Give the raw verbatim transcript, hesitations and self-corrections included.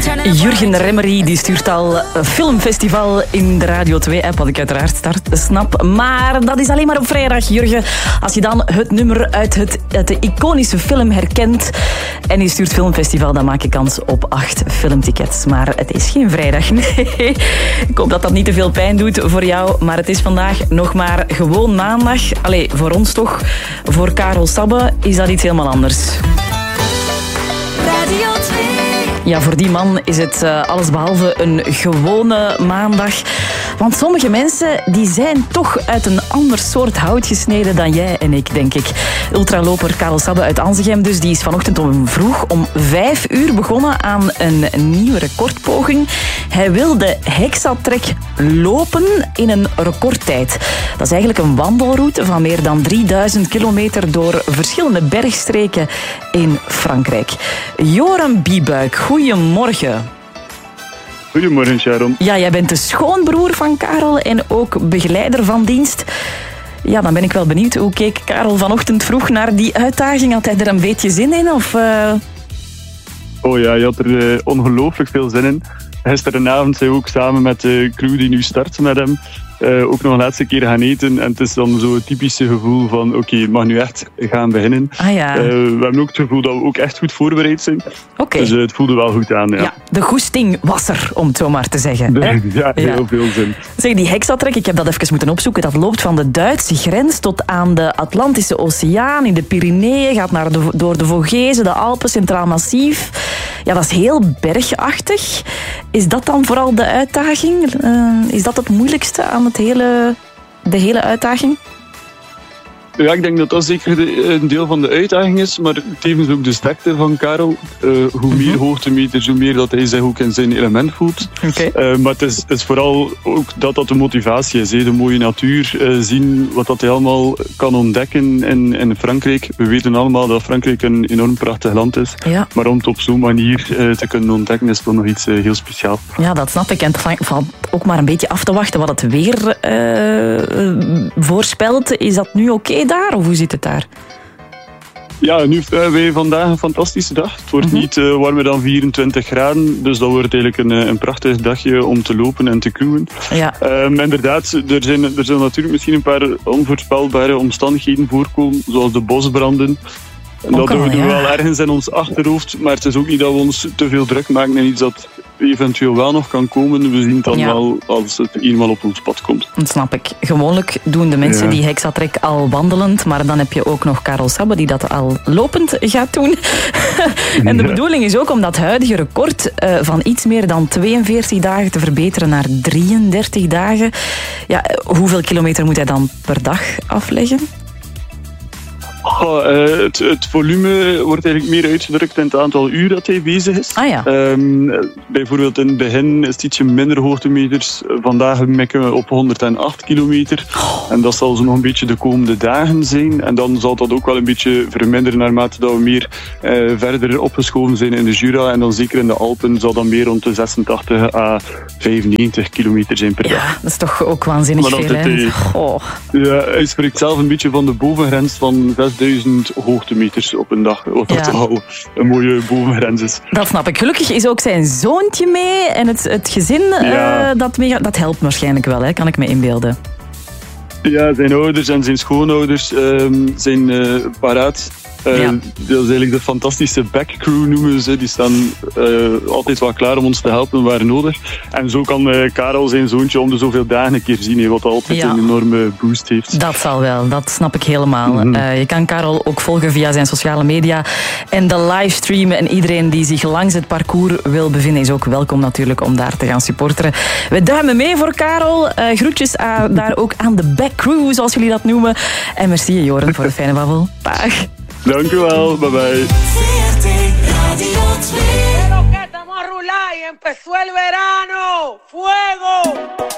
Jurgen Remmery die stuurt al een filmfestival in de Radio twee-app, wat ik uiteraard start, snap. Maar dat is alleen maar op vrijdag, Jurgen. Als je dan het nummer uit, het, uit de iconische film herkent en je stuurt filmfestival, dan maak je kans op acht filmtickets. Maar het is geen vrijdag, nee. Ik hoop dat dat niet te veel pijn doet voor jou, maar het is vandaag nog maar gewoon maandag. Allee, voor ons toch. Voor Karel Sabbe is dat iets helemaal anders. Radio twee. Ja, voor die man is het uh, allesbehalve een gewone maandag. Want sommige mensen die zijn toch uit een ander soort hout gesneden dan jij en ik, denk ik. Ultraloper Karel Sabbe uit Anzegem dus, die is vanochtend om vroeg om vijf uur begonnen aan een nieuwe recordpoging. Hij wil de Hexatrek lopen in een recordtijd. Dat is eigenlijk een wandelroute van meer dan drieduizend kilometer door verschillende bergstreken in Frankrijk. Joram Biebuik, goedemorgen. Goedemorgen, Sharon. Ja, jij bent de schoonbroer van Karel en ook begeleider van dienst. Ja, dan ben ik wel benieuwd. Hoe keek Karel vanochtend vroeg naar die uitdaging? Had hij er een beetje zin in? Of, uh... Oh ja, je had er uh, ongelooflijk veel zin in. Gisterenavond zijn we ook samen met de crew die nu start met hem uh, ook nog een laatste keer gaan eten. En het is dan zo'n typische gevoel van oké, okay, het mag nu echt gaan beginnen. Ah, ja. uh, we hebben ook het gevoel dat we ook echt goed voorbereid zijn. Okay. Dus uh, het voelde wel goed aan. Ja. Ja, de goesting was er, om het zo maar te zeggen. De, hè? ja, heel ja. veel zin. Zeg, die Hexatrek, ik heb dat even moeten opzoeken. Dat loopt van de Duitse grens tot aan de Atlantische Oceaan, in de Pyreneeën, gaat naar de, door de Vogezen, de Alpen, Centraal Massief. Ja, dat is heel bergachtig. Is dat dan vooral de uitdaging? Uh, is dat het moeilijkste aan het hele, de hele uitdaging? Ja, ik denk dat dat zeker de, een deel van de uitdaging is, maar tevens ook de sterkte van Karel. Uh, hoe meer hoogtemeters, hoe meer dat hij zich ook in zijn element voelt. Okay. Uh, maar het is, het is vooral ook dat dat de motivatie is. He. De mooie natuur, uh, zien wat dat hij allemaal kan ontdekken in, in Frankrijk. We weten allemaal dat Frankrijk een enorm prachtig land is. Ja. Maar om het op zo'n manier uh, te kunnen ontdekken is toch nog iets uh, heel speciaals. Ja, dat snap ik. En het valt ook maar een beetje af te wachten wat het weer uh, voorspelt. Is dat nu oké? Okay daar, of hoe zit het daar? Ja, nu hebben wij vandaag een fantastische dag. Het wordt mm-hmm. niet uh, warmer dan vierentwintig graden, dus dat wordt eigenlijk een, een prachtig dagje om te lopen en te cruisen. Ja. Um, inderdaad, er zijn, er zijn natuurlijk misschien een paar onvoorspelbare omstandigheden voorkomen, zoals de bosbranden. En dat doen we ja. wel ergens in ons achterhoofd, maar het is ook niet dat we ons te veel druk maken en iets dat eventueel wel nog kan komen. We zien het dan ja. wel als het eenmaal op ons pad komt. Dat snap ik. Gewoonlijk doen de mensen ja. die Hexatrek al wandelend, maar dan heb je ook nog Karel Sabbe die dat al lopend gaat doen. En de ja. bedoeling is ook om dat huidige record uh, van iets meer dan tweeënveertig dagen te verbeteren naar drieëndertig dagen. Ja, hoeveel kilometer moet hij dan per dag afleggen? Oh, uh, het, het volume wordt eigenlijk meer uitgedrukt in het aantal uur dat hij bezig is. Ah, ja. um, bijvoorbeeld in het begin is het ietsje minder hoogtemeters. Vandaag mikken we op honderdacht kilometer. Oh. En dat zal zo nog een beetje de komende dagen zijn. En dan zal dat ook wel een beetje verminderen naarmate dat we meer uh, verder opgeschoven zijn in de Jura. En dan zeker in de Alpen zal dat meer rond de zesentachtig à vijfennegentig kilometer zijn per ja, dag. Dat is toch ook waanzinnig veel, hè? Hij, oh. ja, hij spreekt zelf een beetje van de bovengrens van zesduizend hoogtemeters op een dag. Wat ja. toch al een mooie bovengrens is. Dat snap ik. Gelukkig is ook zijn zoontje mee en het, het gezin ja. uh, dat, mee, dat helpt waarschijnlijk wel, hè? Kan ik me inbeelden. Ja, zijn ouders en zijn schoonouders um, zijn uh, paraat. Uh, ja. Dat is eigenlijk de fantastische backcrew noemen ze. Die staan uh, altijd wel klaar om ons te helpen waar nodig. En zo kan uh, Karel zijn zoontje om de zoveel dagen een keer zien, he, wat altijd ja. een enorme boost heeft. Dat zal wel, dat snap ik helemaal. Mm-hmm. Uh, je kan Karel ook volgen via zijn sociale media en de livestreamen. En iedereen die zich langs het parcours wil bevinden is ook welkom natuurlijk om daar te gaan supporteren. We duimen mee voor Karel. Uh, groetjes uh, daar ook aan de backcrew, zoals jullie dat noemen. En merci Joren voor de fijne babbel. Dag. Dank u wel, bye bye. Pero que estamos a rular y empezó el verano. Fuego.